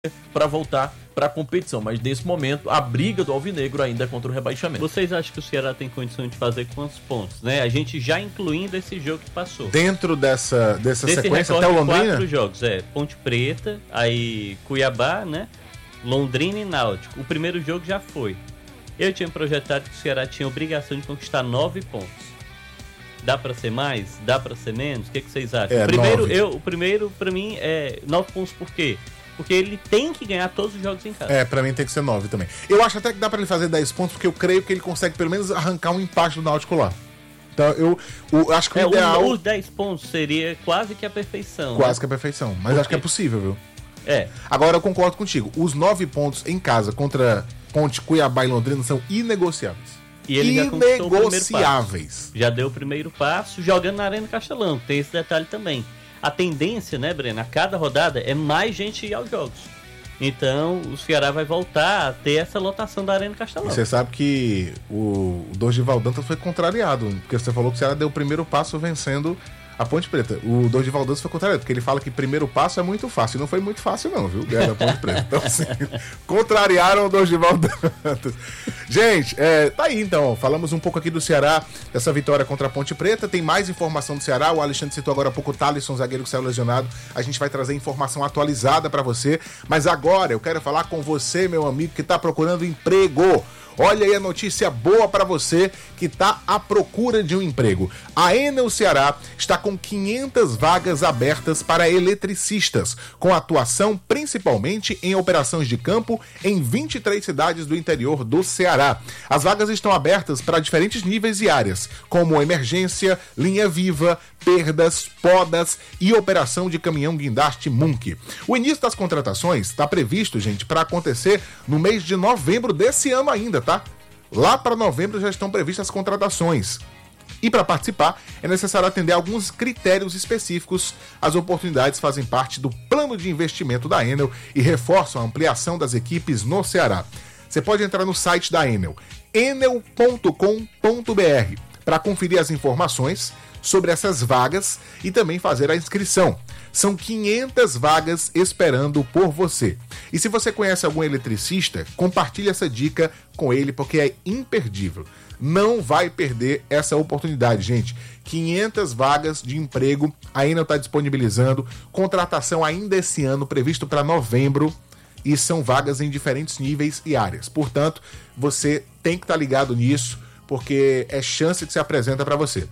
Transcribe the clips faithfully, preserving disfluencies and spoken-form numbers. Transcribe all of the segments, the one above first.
para voltar para a competição, mas nesse momento a briga do Alvinegro ainda é contra o rebaixamento. Vocês acham que o Ceará tem condição de fazer quantos pontos, né? A gente já incluindo esse jogo que passou. Dentro dessa, dessa Desse sequência até o Londrina? Quatro jogos, é, Ponte Preta, aí Cuiabá, né? Londrina e Náutico. O primeiro jogo já foi. Eu tinha projetado que o Ceará tinha obrigação de conquistar nove pontos. Dá pra ser mais? Dá pra ser menos? O que, que vocês acham? É, o primeiro, nove. eu, o primeiro, pra mim, é nove pontos por quê? Porque ele tem que ganhar todos os jogos em casa. É, pra mim tem que ser nove também. Eu acho até que dá pra ele fazer dez pontos, porque eu creio que ele consegue pelo menos arrancar um empate do Náutico lá. Então eu, eu acho que é, o ideal... Os dez pontos seria quase que a perfeição. Quase né? que a perfeição. Mas acho que é possível, viu? É. Agora eu concordo contigo. Os nove pontos em casa contra Ponte, Cuiabá e Londrina são inegociáveis. E ele já conquistou o primeiro passo. Já deu o primeiro passo jogando na Arena Castelão. Tem esse detalhe também. A tendência, né, Breno, a cada rodada é mais gente ir aos jogos. Então o Ceará vai voltar a ter essa lotação da Arena Castelão. E você sabe que o Dorival Dantas foi contrariado, porque você falou que o Ceará deu o primeiro passo vencendo a Ponte Preta. O Dorival Dantas foi contrariado, porque ele fala que primeiro passo é muito fácil. E não foi muito fácil não, viu? Ganhar da Ponte Preta. Então assim, contrariaram o Dorival Dantas. Gente, é, tá aí então, falamos um pouco aqui do Ceará, dessa vitória contra a Ponte Preta. Tem mais informação do Ceará, o Alexandre citou agora há pouco o Thalisson, zagueiro que saiu lesionado. A gente vai trazer informação atualizada pra você, mas agora eu quero falar com você, meu amigo, que tá procurando emprego. Olha aí a notícia boa para você que está à procura de um emprego. A Enel Ceará está com quinhentas vagas abertas para eletricistas, com atuação principalmente em operações de campo em vinte e três cidades do interior do Ceará. As vagas estão abertas para diferentes níveis e áreas, como emergência, linha viva, perdas, podas e operação de caminhão guindaste Munk. O início das contratações está previsto, gente, para acontecer no mês de novembro desse ano ainda, tá? Lá para novembro já estão previstas as contratações. E para participar, é necessário atender alguns critérios específicos. As oportunidades fazem parte do plano de investimento da Enel e reforçam a ampliação das equipes no Ceará. Você pode entrar no site da Enel, enel ponto com ponto b r, para conferir as informações sobre essas vagas e também fazer a inscrição. São quinhentas vagas esperando por você. E se você conhece algum eletricista, compartilhe essa dica com ele, porque é imperdível. Não vai perder essa oportunidade, gente. quinhentas vagas de emprego, a Enel está disponibilizando. Contratação ainda esse ano, previsto para novembro. E são vagas em diferentes níveis e áreas. Portanto, você tem que estar ligado nisso, porque é chance que se apresenta para você.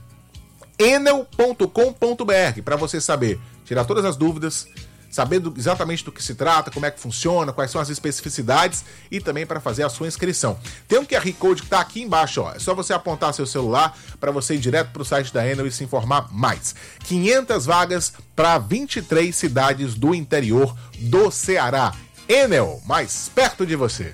enel ponto com ponto b r, para você saber, tirar todas as dúvidas, saber do, exatamente do que se trata, como é que funciona, quais são as especificidades e também para fazer a sua inscrição. Tem um Q R Code que está aqui embaixo, ó. É só você apontar seu celular para você ir direto para o site da Enel e se informar mais. quinhentas vagas para vinte e três cidades do interior do Ceará. Enel, mais perto de você.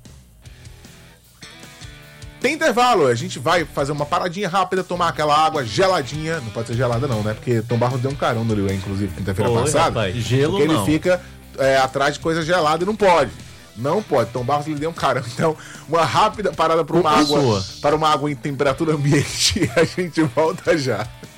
Tem intervalo, a gente vai fazer uma paradinha rápida, tomar aquela água geladinha. Não pode ser gelada não, né? Porque Tom Barros deu um carão no Rio, inclusive, quinta-feira Oi, passada. rapaz, gelo porque não. ele fica é, atrás de coisa gelada e não pode. Não pode. Tom Barros lhe deu um carão. Então, uma rápida parada para uma água, para uma água em temperatura ambiente e a gente volta já.